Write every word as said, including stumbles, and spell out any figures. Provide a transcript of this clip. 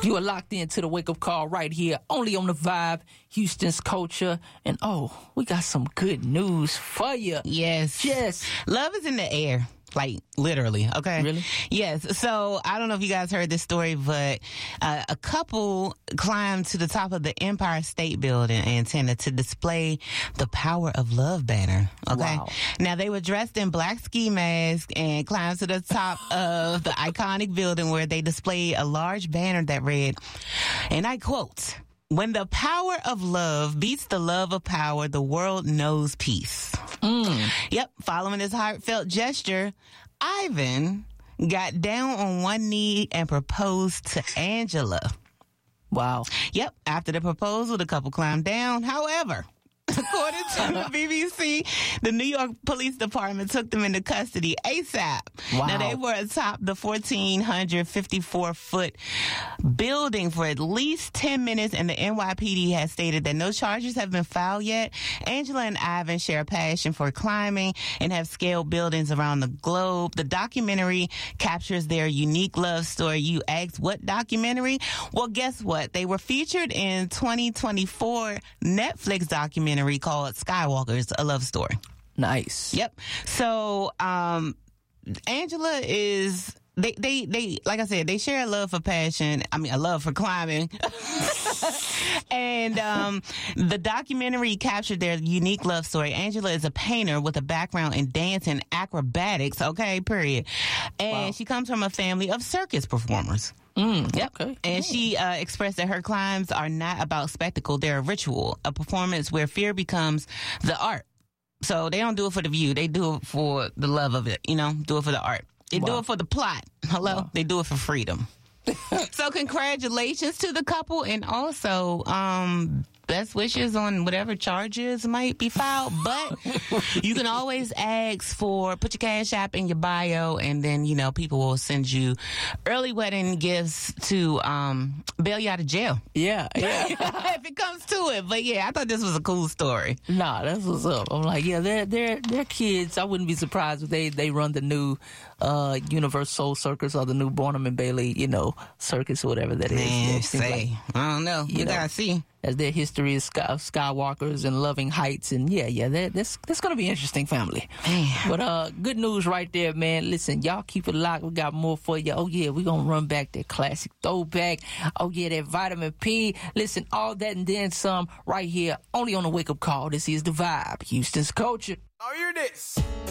You are locked into the wake-up call right here, only on The Vibe, Houston's culture. And, oh, we got some good news for you. Yes. Yes. Love is in the air. Like, literally, okay? Really? Yes. So, I don't know if you guys heard this story, but uh, a couple climbed to the top of the Empire State Building, Antenna, to display the Power of Love banner, okay? Wow. Now, they were dressed in black ski masks and climbed to the top of the iconic building where they displayed a large banner that read, and I quote, "When the power of love beats the love of power, the world knows peace." Mm. Yep. Following this heartfelt gesture, Ivan got down on one knee and proposed to Angela. Wow. Yep. After the proposal, the couple climbed down. However, according to the B B C, the New York Police Department took them into custody ASAP. Wow. Now, they were atop the one thousand four hundred fifty-four foot building for at least ten minutes, and the N Y P D has stated that no charges have been filed yet. Angela and Ivan share a passion for climbing and have scaled buildings around the globe. The documentary captures their unique love story. You asked, what documentary? Well, guess what? They were featured in twenty twenty-four Netflix documentary called Skywalkers, A Love Story. Nice. Yep. So, um, Angela is, they, they, they, like I said, they share a love for passion. I mean, a love for climbing. And, um, the documentary captured their unique love story. Angela is a painter with a background in dance and acrobatics. Okay, period. And Wow. she comes from a family of circus performers. Mm, Yep. Okay. And she uh, expressed that her climbs are not about spectacle. They're a ritual, a performance where fear becomes the art. So they don't do it for the view. They do it for the love of it, you know, do it for the art. They Wow. do it for the plot. Hello? Wow. They do it for freedom. So congratulations to the couple, and also um best wishes on whatever charges might be filed. But you can always ask for, put your Cash App in your bio, and then, you know, people will send you early wedding gifts to um bail you out of jail. Yeah, yeah. If it comes to it. But yeah, I thought this was a cool story. Nah, that's what's up. I'm like, yeah, they're they're they're kids. I wouldn't be surprised if they they run the new uh Universal Circus or the new Barnum and Bailey, you know, circus or whatever that is. Man, It seems say, like I don't know. You, you know, gotta see. as their history is sky, Skywalkers and loving heights, and yeah, yeah, that, that's that's gonna be an interesting family. Man. But uh, good news right there, man. Listen, y'all keep it locked. We got more for you. Oh yeah, we gonna run back that classic throwback. Oh yeah, that vitamin P. Listen, all that and then some right here, only on the Wake Up Call. This is The Vibe, Houston's culture. Oh, hear this.